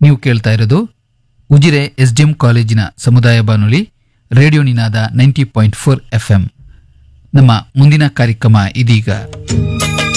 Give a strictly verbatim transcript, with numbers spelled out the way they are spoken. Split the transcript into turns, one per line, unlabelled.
ನೀವು ಕೇಳ್ತಾ ಇರೋದು ಉಜಿರೆ ಎಸ್ ಡಿ ಎಂ ಕಾಲೇಜಿನ ಸಮುದಾಯ ಬಾನುಲಿ ರೇಡಿಯೋ ನಿನಾದ ninety point four F M. ನಮ್ಮ ಮುಂದಿನ ಕಾರ್ಯಕ್ರಮ ಇದೀಗ.